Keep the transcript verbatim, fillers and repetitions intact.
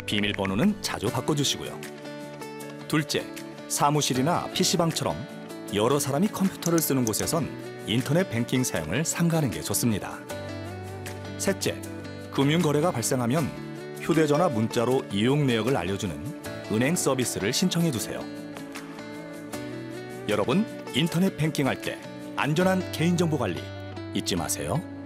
비밀번호는 자주 바꿔주시고요. 둘째, 사무실이나 피시방처럼 여러 사람이 컴퓨터를 쓰는 곳에선 인터넷 뱅킹 사용을 삼가는 게 좋습니다. 셋째, 금융거래가 발생하면 휴대전화 문자로 이용 내역을 알려주는 은행 서비스를 신청해 두세요. 여러분, 인터넷 뱅킹할 때 안전한 개인정보 관리 잊지 마세요.